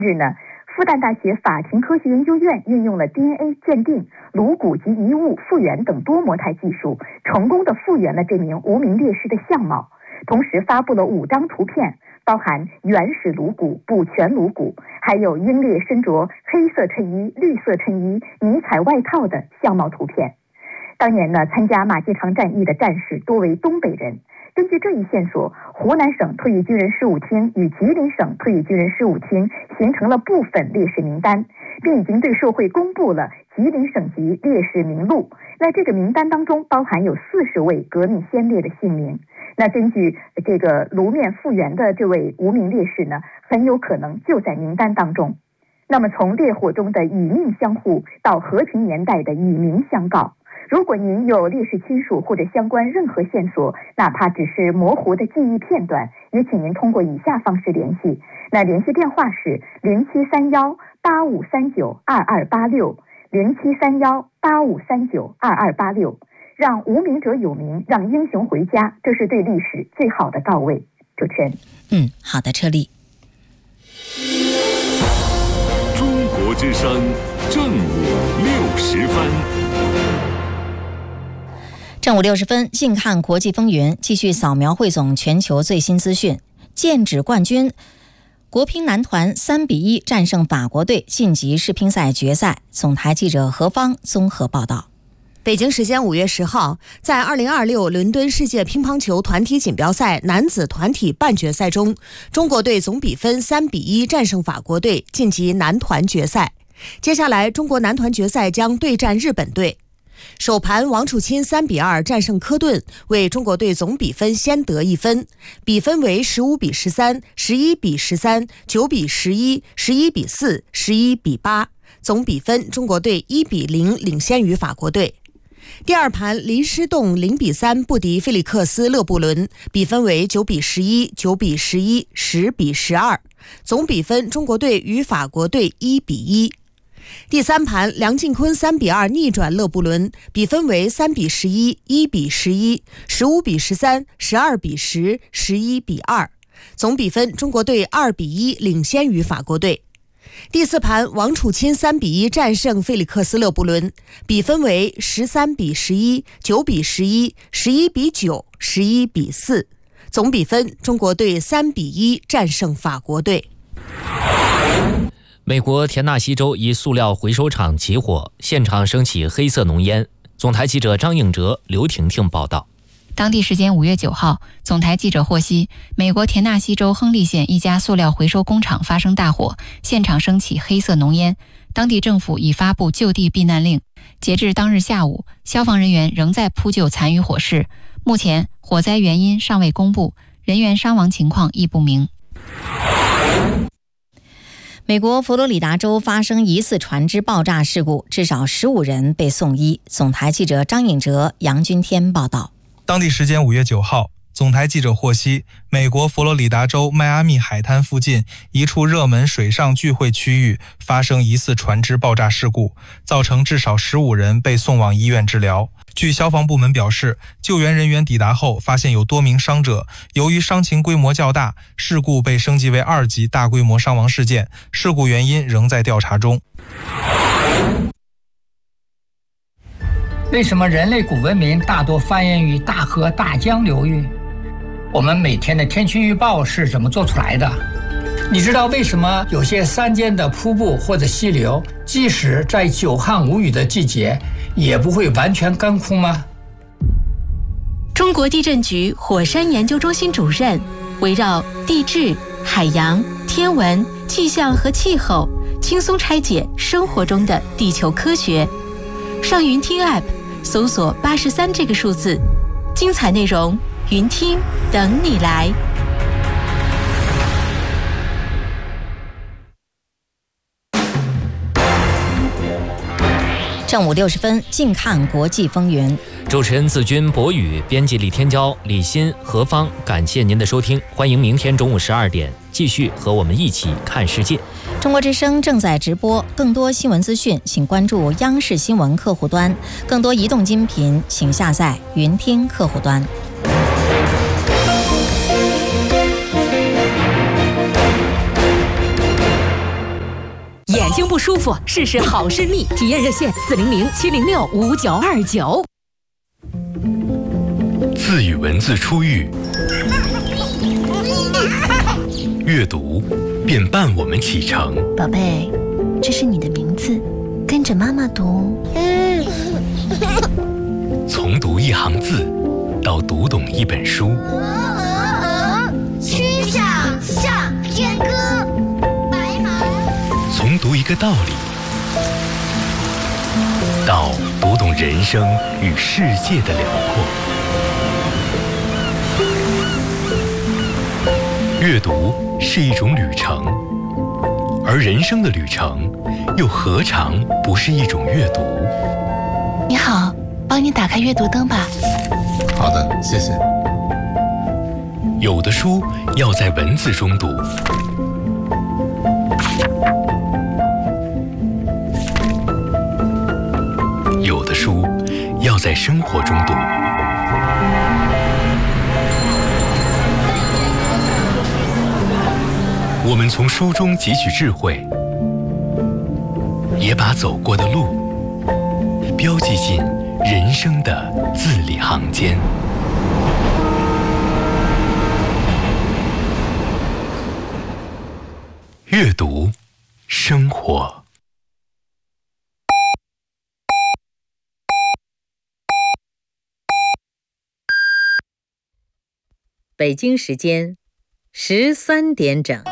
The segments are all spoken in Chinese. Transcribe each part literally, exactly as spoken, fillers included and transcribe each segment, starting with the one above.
日呢，复旦大学法庭科学研究院运用了 D N A 鉴定、颅骨及遗物复原等多模态技术，成功的复原了这名无名烈士的相貌，同时发布了五张图片，包含原始颅骨、补全颅骨，还有英烈身着黑色衬衣、绿色衬衣、迷彩外套的相貌图片。当年呢，参加马继昌战役的战士多为东北人。根据这一线索，湖南省退役军人事务厅与吉林省退役军人事务厅形成了部分烈士名单，并已经对社会公布了吉林省级烈士名录。那这个名单当中包含有四十位革命先烈的姓名。那根据这个颅面复原的这位无名烈士呢，很有可能就在名单当中。那么从烈火中的以命相护到和平年代的以名相告，如果您有烈士亲属或者相关任何线索，哪怕只是模糊的记忆片段，也请您通过以下方式联系。那联系电话是零七三幺八五三九二二八六，零七三幺八五三九二二八六。让无名者有名，让英雄回家，这是对历史最好的告慰。主持人， 嗯，好的，车丽。 中国之声正午六十分。 正午六十分，近看国际风云，继续扫描汇总全球最新资讯。剑指冠军，国乒男团三比一战胜法国队，晋级世乒赛决赛。总台记者何芳综合报道。 北京时间五月十号，在二零二六伦敦世界乒乓球团体锦标赛男子团体半决赛中，中国队总比分三比一战胜法国队，晋级男团决赛。接下来，中国男团决赛将对战日本队。首盘王楚钦三比二战胜科顿，为中国队总比分先得一分，比分为十五比十三、十一比十三、九比十一、十一比四、十一比八，总比分中国队一比零领先于法国队。第二盘林诗栋零比三不敌菲利克斯勒布伦，比分为九比十一、九比十一、十比十二，总比分中国队与法国队一比一。第三盘梁靖昆三比二逆转勒布伦，比分为三比十一、一比十一、十五比十三、十二比十、十一比二，总比分中国队二比一领先于法国队。第四盘王楚钦三比一战胜菲利克斯勒布伦，比分为十三比十一、九比十一、十一比九、十一比四，总比分中国队三比一战胜法国队。 美国田纳西州一塑料回收厂起火，现场升起黑色浓烟。总台记者张应哲、刘婷婷报道。 当地时间五月九号，总台记者获悉，美国田纳西州亨利县一家塑料回收工厂发生大火，现场升起黑色浓烟。当地政府已发布就地避难令。截至当日下午，消防人员仍在扑救残余火势。目前，火灾原因尚未公布，人员伤亡情况亦不明。 美国佛罗里达州发生疑似船只爆炸事故，至少十五人被送医。总台记者张颖哲、杨君天报道。 当地时间五月九号，总台记者获悉，美国佛罗里达州迈阿密海滩附近一处热门水上聚会区域发生疑似船只爆炸事故，造成至少十五人被送往医院治疗。据消防部门表示，救援人员抵达后发现有多名伤者，由于伤情规模较大，事故被升级为二级大规模伤亡事件，事故原因仍在调查中。 为什么人类古文明大多繁衍于大河大江流域？我们每天的天气预报是怎么做出来的？你知道为什么有些山间的瀑布或者溪流，即使在久旱无雨的季节，也不会完全干枯吗？ 中国地震局火山研究中心主任围绕地质、海洋、天文、气象和气候，轻松拆解生活中的地球科学。上云听 App 搜索八十三这个数字，精彩内容云听等你来。 正午六十分，近看国际风云。 主持人自军、博宇，编辑李天骄、李欣、何芳，感谢您的收听，欢迎明天中午十二点继续和我们一起看世界。 中国之声正在直播，更多新闻资讯，请关注央视新闻客户端；更多移动音频，请下载云听客户端。 眼睛不舒服，试试好视力。体验热线：四零零七零六五九二九。 字与文字初遇，阅读便伴我们启程。 宝贝，这是你的名字，跟着妈妈读。 从读一行字，到读懂一本书。 曲项向天歌，白马。 从读一个道理，到读懂人生与世界的辽阔。阅读是一种旅程，而人生的旅程又何尝不是一种阅读？ 你好，帮你打开阅读灯吧。 好的，谢谢。 有的书要在文字中读，有的书要在生活中读。我们从书中汲取智慧，也把走过的路标记进人生的字里行间。阅读，生活。 北京时间十三点整。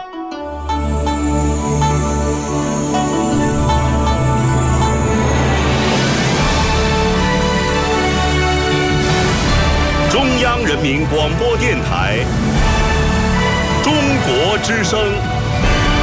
中央人民广播电台，中国之声。